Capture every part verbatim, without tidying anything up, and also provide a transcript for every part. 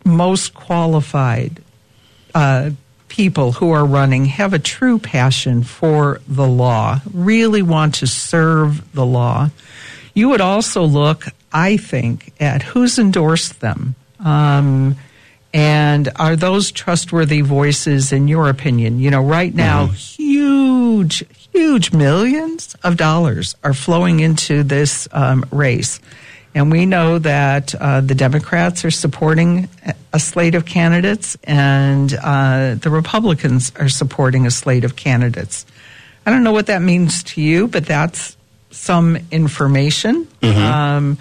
most qualified uh, people who are running have a true passion for the law, really want to serve the law. You would also look, I think, at who's endorsed them. Um, and are those trustworthy voices, in your opinion? You know, right now, mm-hmm. huge, huge millions of dollars are flowing into this um, race. And we know that uh, the Democrats are supporting a slate of candidates, and uh, the Republicans are supporting a slate of candidates. I don't know what that means to you, but that's some information. Mm-hmm. Um,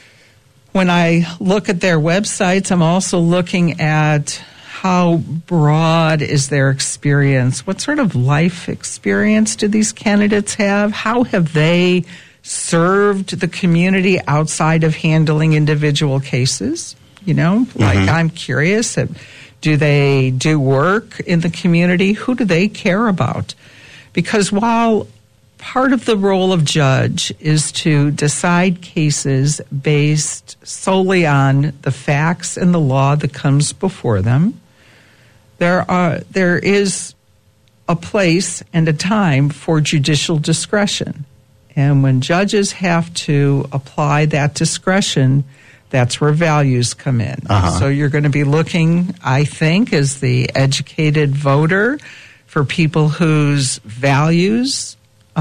when I look at their websites, I'm also looking at how broad is their experience. What sort of life experience do these candidates have? How have they served the community outside of handling individual cases? You know, like mm-hmm. I'm curious, do they do work in the community? Who do they care about? Because while part of the role of judge is to decide cases based solely on the facts and the law that comes before them, there are there is a place and a time for judicial discretion. And when judges have to apply that discretion, that's where values come in. Uh-huh. So you're going to be looking, I think, as the educated voter, for people whose values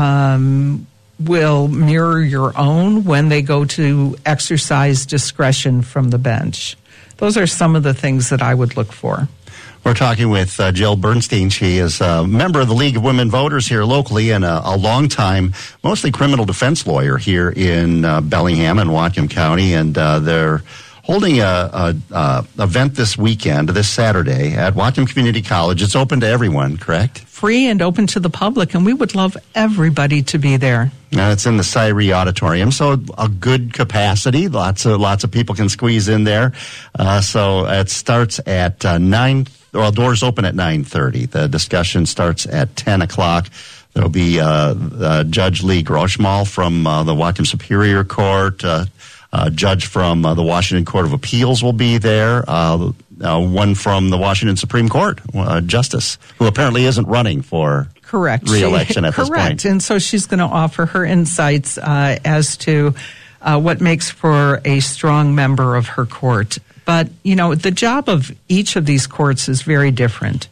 um, will mirror your own when they go to exercise discretion from the bench. Those are some of the things that I would look for. We're talking with uh, Jill Bernstein. She is a member of the League of Women Voters here locally and a, a long-time, mostly criminal defense lawyer here in uh, Bellingham and Whatcom County. And uh, they're holding a, a, a event this weekend, this Saturday, at Whatcom Community College. It's open to everyone, correct? Free and open to the public, and we would love everybody to be there. Uh, it's in the Cyree Auditorium, so a good capacity. Lots of lots of people can squeeze in there. Uh, so it starts at uh, nine. Well, doors open at nine thirty. The discussion starts at ten o'clock. There'll be uh, uh, Judge Lee Groschmal from uh, the Whatcom Superior Court. Uh, uh, judge from uh, the Washington Court of Appeals will be there. Uh, uh, one from the Washington Supreme Court, uh, Justice, who apparently isn't running for correct re-election she, at this correct. point. And so she's going to offer her insights uh, as to uh, what makes for a strong member of her court. But, you know, the job of each of these courts is very different.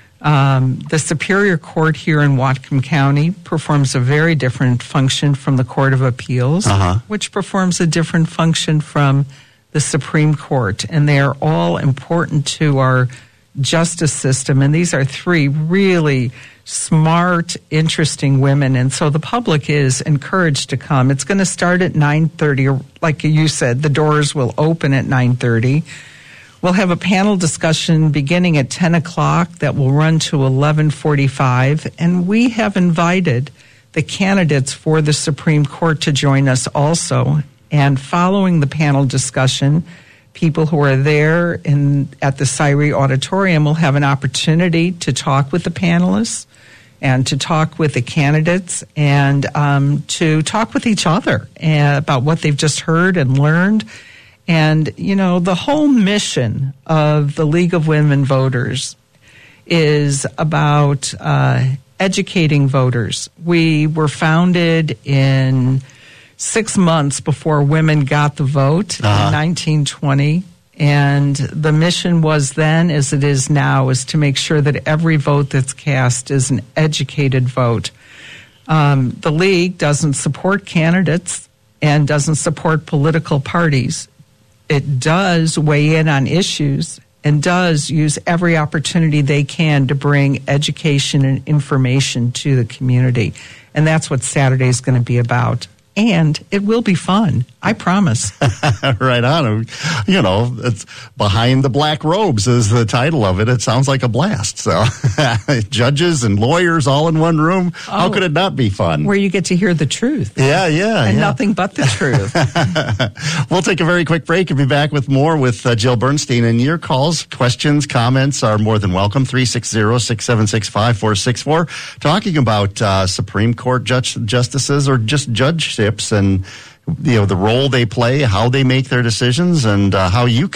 Um, the Superior Court here in Whatcom County performs a very different function from the Court of Appeals, uh-huh. which performs a different function from the Supreme Court. And they are all important to our justice system. And these are three really smart, interesting women. And so the public is encouraged to come. It's going to start at nine thirty. Like you said, the doors will open at nine thirty. We'll have a panel discussion beginning at ten o'clock that will run to eleven forty-five. And we have invited the candidates for the Supreme Court to join us also. And following the panel discussion, people who are there in at the Cyree Auditorium will have an opportunity to talk with the panelists and to talk with the candidates and um, to talk with each other about what they've just heard and learned. And, you know, the whole mission of the League of Women Voters is about uh, educating voters. We were founded in six months before women got the vote uh-huh. in nineteen twenty. And the mission was then, as it is now, is to make sure that every vote that's cast is an educated vote. Um, the League doesn't support candidates and doesn't support political parties. It does weigh in on issues and does use every opportunity they can to bring education and information to the community. And that's what Saturday is going to be about. And it will be fun. I promise. Right on. You know, it's Behind the Black Robes is the title of it. It sounds like a blast. So judges and lawyers all in one room. Oh, how could it not be fun? Where you get to hear the truth. Yeah, yeah. And yeah. nothing but the truth. We'll take a very quick break and be back with more with uh, Jill Bernstein. And your calls, questions, comments are more than welcome. three six zero, six seven six, five four six four. Talking about uh, Supreme Court judge, justices or just judgeships and, you know, the role they play, how they make their decisions, and uh, how you